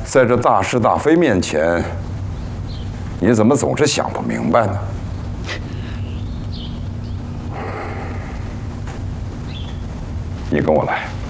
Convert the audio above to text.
在这大是大非面前，你怎么总是想不明白呢？你跟我来。